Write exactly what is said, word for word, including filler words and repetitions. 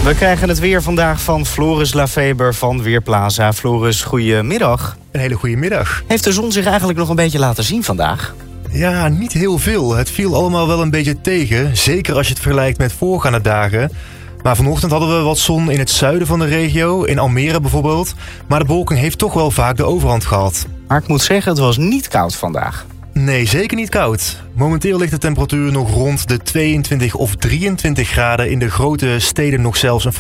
We krijgen het weer vandaag van Floris Lafeber van Weerplaza. Floris, goedemiddag. Een hele goede middag. Heeft de zon zich eigenlijk nog een beetje laten zien vandaag? Ja, niet heel veel. Het viel allemaal wel een beetje tegen. Zeker als je het vergelijkt met voorgaande dagen. Maar vanochtend hadden we wat zon in het zuiden van de regio. In Almere bijvoorbeeld. Maar de bewolking heeft toch wel vaak de overhand gehad. Maar ik moet zeggen, het was niet koud vandaag. Nee, zeker niet koud. Momenteel ligt de temperatuur nog rond de tweeëntwintig of drieëntwintig graden. In de grote steden nog zelfs een